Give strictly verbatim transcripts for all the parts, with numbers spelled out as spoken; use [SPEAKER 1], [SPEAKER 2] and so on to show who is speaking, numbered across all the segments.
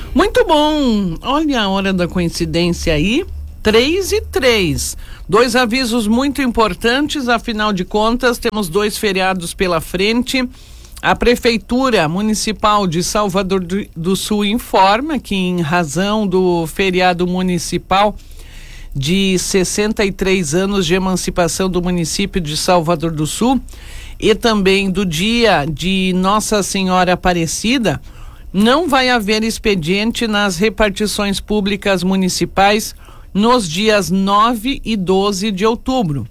[SPEAKER 1] Muito bom. Olha a hora da coincidência aí. Três e três. Dois avisos muito importantes, afinal de contas, temos dois feriados pela frente. A Prefeitura Municipal de Salvador do, do Sul informa que, em razão do feriado municipal de sessenta e três anos de emancipação do município de Salvador do Sul e também do dia de Nossa Senhora Aparecida, não vai haver expediente nas repartições públicas municipais nos dias nove e doze de outubro.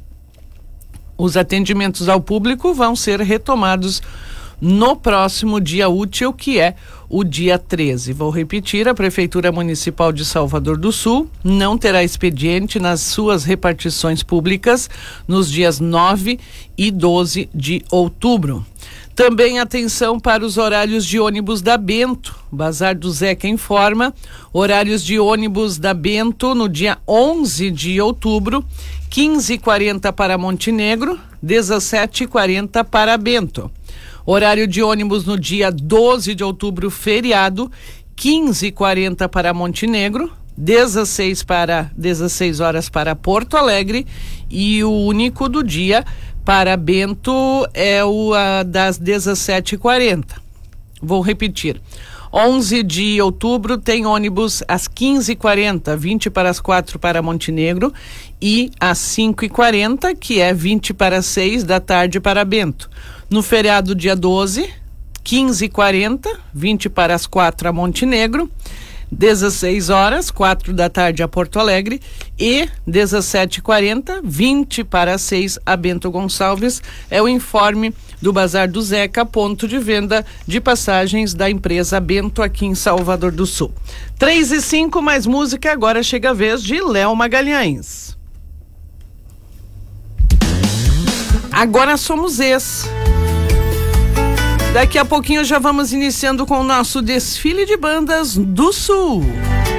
[SPEAKER 1] Os atendimentos ao público vão ser retomados no próximo dia útil, que é o dia treze. Vou repetir, a Prefeitura Municipal de Salvador do Sul não terá expediente nas suas repartições públicas nos dias nove e doze de outubro. Também atenção para os horários de ônibus da Bento. Bazar do Zeca informa, horários de ônibus da Bento no dia onze de outubro, quinze e quarenta para Montenegro, dezessete e quarenta para Bento. Horário de ônibus no dia doze de outubro, feriado, quinze e quarenta para Montenegro, dezesseis para dezesseis horas para Porto Alegre, e o único do dia para Bento é o a, das dezessete e quarenta. Vou repetir. onze de outubro tem ônibus às quinze e quarenta, vinte para as quatro para Montenegro, e às cinco e quarenta, que é vinte para as seis da tarde para Bento. No feriado dia doze, quinze e quarenta, vinte para as quatro a Montenegro, dezesseis horas, quatro da tarde a Porto Alegre, e dezessete e quarenta, vinte para as seis a Bento Gonçalves. É o informe do Bazar do Zeca, ponto de venda de passagens da empresa Bento aqui em Salvador do Sul. três e cinco, mais música, agora chega a vez de Léo Magalhães. Agora somos ex. Daqui a pouquinho já vamos iniciando com o nosso desfile de bandas do Sul.